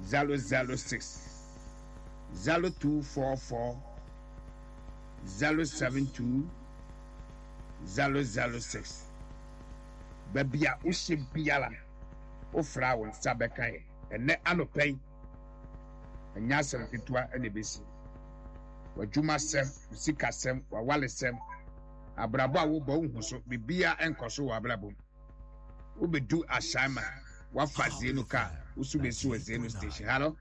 006 0244 072 006 babia ushi biala ofra won sabekan ene anopen anya sem ketua ene besi wadwuma sem sika sem wawale sem abrabo a wo bo huso bibia enkoso wa abrabo wo bedu ashama wa fazenu ka usu besi wa zenu station. Hello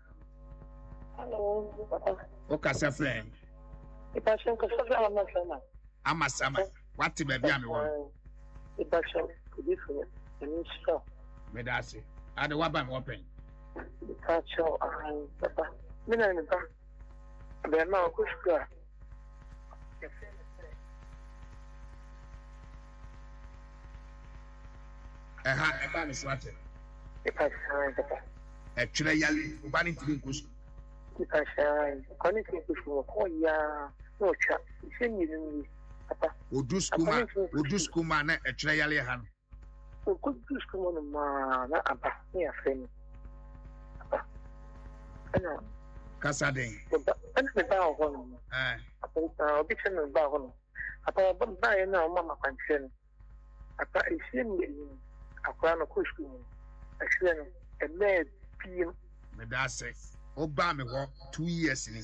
oka sa friend Ipashen ko so fla ma sama amasama wati baby ame won Ipashen kudifu ni so medase ade waba me open Ipashen papa mina ni ba be ma ko shukra eba ni swate Ipashen papa etwere yale ubani tibi nkusu Ipashen koni ki kufu ko ya no cha shenyi ni papa odu skuma na etwere yale ha no ko kufu no ma na aba ni afeni papa ana kasa den ana ba ho no apa obi chen no ba ho no apa ba ya na mama kwanchen apa shenyi ni akwa no kufu no ahwe no eme piem medase oba me ho 2 years ni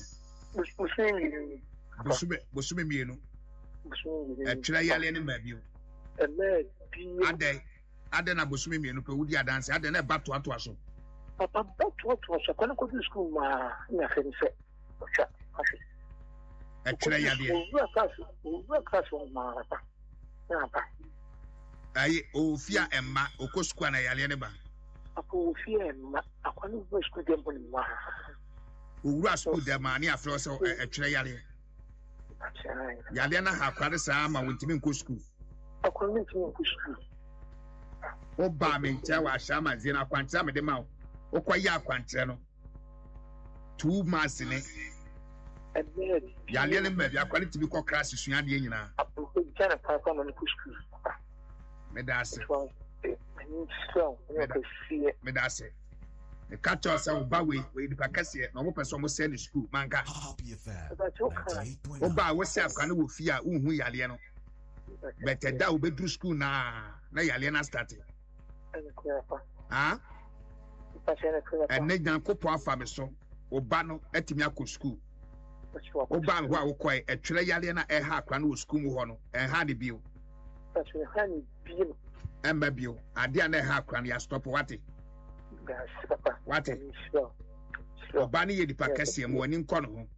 bosume mienu etwere yale ni mabio eme piem ade na bosume mienu pe wudi adanse ade na bato ato aso papa bato aso kana ko di school ma na fense ocha afi etwere yale o kaso ma papa na papa ai ofia emma okosukwa na yale ne ba ako ofia emma akwani bo school dem bo ni ma owura school dem ani afro so etwere yale yale na ha kware saa ma wontimi nko school akwani ntimi nko school oba me ntia wa shama zina kwantira me de ma okoya akwantire no 2 months ne yale ne mabia kwale tibi ko class suya de nyina apo jana papa no nko school medase medase the catch us ba we di pakase na mo person mo send school manka oba we say akwane wo fi a unhu yale no better da we bedru school na yale na start ene jan ko po afa me so oba no atimi akọ school oba me ho a wo koi etwere yale na e ha akwane wo school mu ho no e ha de bio emba bio ade na ha akwane ya stop wate wate oba ni ye di pakase mo ani nko no ho